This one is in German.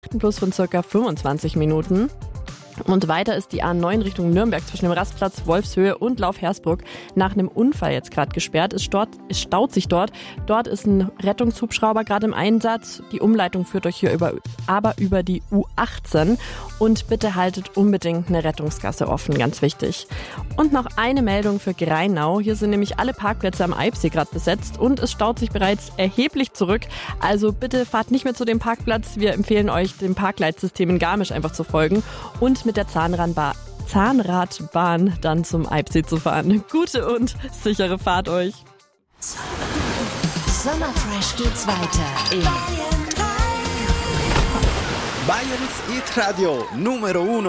Plus von ca. 25 Minuten. Und weiter ist die A9 Richtung Nürnberg zwischen dem Rastplatz Wolfshöhe und Lauf-Hersbruck nach einem Unfall jetzt gerade gesperrt. Es staut sich dort. Dort ist ein Rettungshubschrauber gerade im Einsatz. Die Umleitung führt euch hier über die U18. Und bitte haltet unbedingt eine Rettungsgasse offen, ganz wichtig. Und noch eine Meldung für Greinau. Hier sind nämlich alle Parkplätze am Eibsee gerade besetzt und es staut sich bereits erheblich zurück. Also bitte fahrt nicht mehr zu dem Parkplatz. Wir empfehlen euch, dem Parkleitsystem in Garmisch einfach zu folgen und mit der Zahnradbahn dann zum Eibsee zu fahren. Gute und sichere Fahrt euch. Sommerfresh geht's weiter in Bayerns Hit Radio Numero 1.